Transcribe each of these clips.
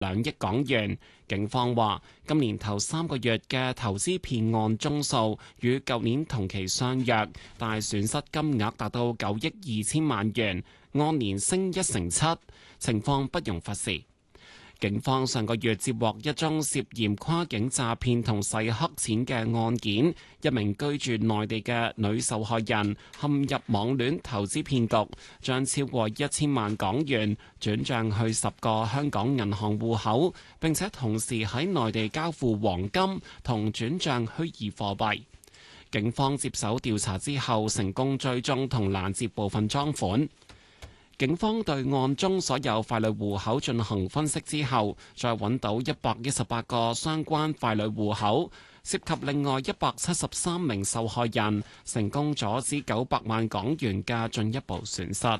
2億港元。警方話，今年頭3個月嘅投資騙案宗數與舊年同期相若，但係損失金額達到9億2千萬元，按年升17%，情況不容忽視。警方上個月接獲一宗涉嫌跨境詐騙同洗黑錢嘅案件，一名居住內地嘅女受害人陷入網戀投資騙局，將超過1000萬港元轉賬去10個香港銀行戶口，並且同時喺內地交付黃金同轉賬虛擬貨幣。警方接手調查之後，成功追蹤同攔截部分贓款。警方對案中所有傀儡戶口進行分析之後，再揾到118個相關傀儡戶口，涉及另外173名受害人，成功阻止900萬港元嘅進一步損失。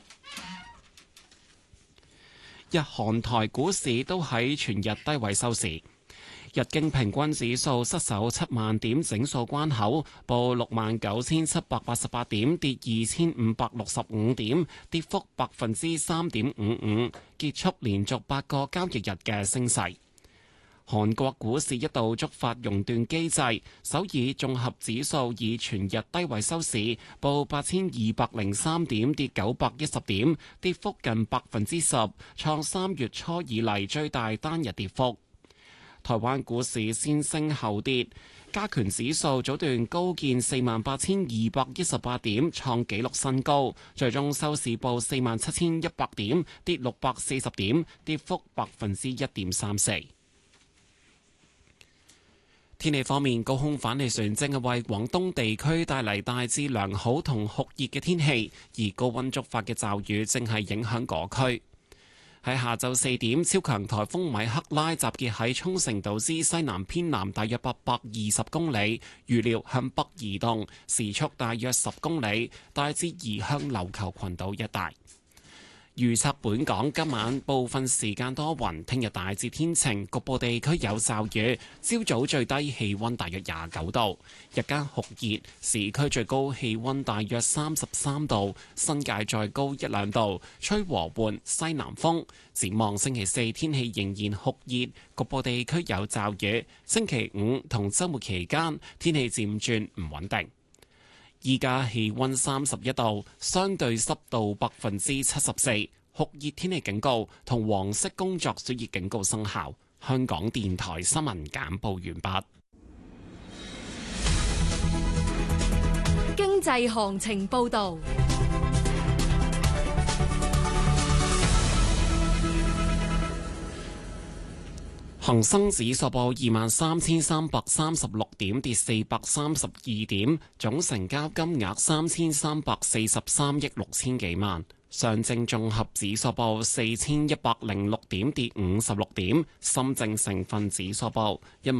日韓台股市都喺全日低位收市。日經平均指數失守7萬點整數關口，報69,788點，跌2,565點，跌幅3.55%，結束連續8個交易日嘅升勢。韓國股市一度觸發熔斷機制，首爾綜合指數以全日低位收市，報8,203點，跌910點，跌幅近10%，創3月初以嚟最大單日跌幅。台灣股市先升後跌，加權指數早段高見48,218點，創紀錄新高，最終收市報47,100點，跌640點，跌幅1.34%。天氣方面，高空反氣旋正係為廣東地區帶嚟大致良好同酷熱嘅天氣，而高溫觸發嘅驟雨正係影響嗰區。喺下晝4點，超強颱風米克拉集結喺沖繩島之西南偏南大約820公里，預料向北移動，時速大約10公里，大致移向琉球群島一帶。預測本港今晚部分時間多雲，聽日大致天晴，局部地區有驟雨。朝早最低氣溫大約29度，日間酷熱，市區最高氣溫大約33度，新界再高1-2度，吹和緩西南風。展望星期4天氣仍然酷熱，局部地區有驟雨。星期5同週末期間天氣漸轉唔穩定。依家氣溫31度，相對濕度74%，酷熱天氣警告同黃色工作暑熱警告生效。香港電台新聞簡報完畢。 經濟行情報道。 恒生指數報23,336點，跌432點，總成交金額3,343億6千幾萬。上證綜合指數報4,106點，跌56點。深證成分指數報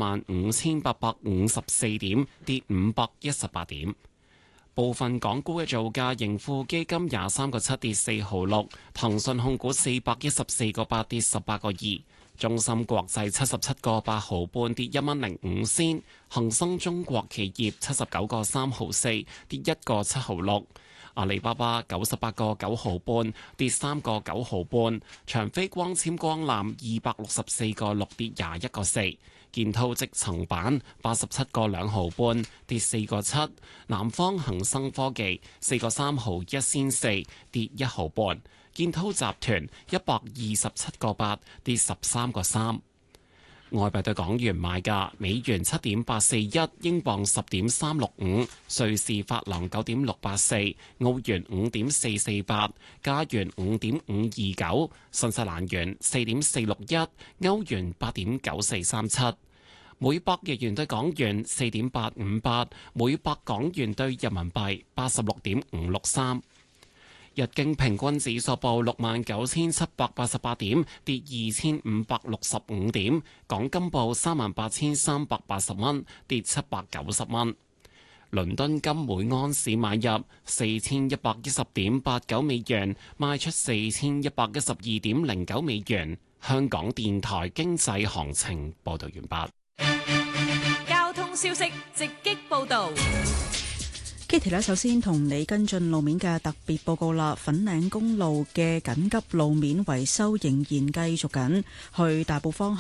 15,854點，跌518點。部分港股嘅造價，盈富基金23個7跌4毫6，騰訊控股414個8跌18個2。中芯國際77個8毫半跌1蚊05仙，恒生中國企業79個3毫4跌1個7毫6，阿里巴巴98個9毫半跌3個9毫半，長飛光纖光纜264個6跌21個4，建滔積層板87個2毫半跌4個7，南方恒生科技4個3毫1仙4跌1毫半。建滔集團127個8跌13個3。外幣對港元買價：美元7.841，英鎊10.365，瑞士法郎9.684，澳元5.448，加元5.529，新西蘭元4.461，歐元8.9437。每百日元對港元4.858，每百港元對人民幣86.563。日經平均指數報69,788點，跌2,565點。港金報38,380蚊，跌790蚊。倫敦金每盎司買入4,110.89美元，賣出4,112.09美元。香港電台經濟行情報道完畢。 交通消息直擊報道。 Kitty 呢，首先同你跟進路面嘅特別報告啦。粉嶺公路嘅緊急路面維修仍然繼續緊，去大埔方向